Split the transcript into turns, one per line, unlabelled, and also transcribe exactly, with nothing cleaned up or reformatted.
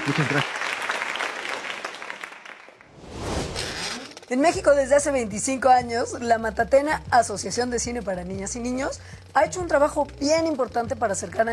Muchas gracias.
En México, desde hace veinticinco años, la Matatena, Asociación de Cine para Niñas y Niños, ha hecho un trabajo bien importante para acercar a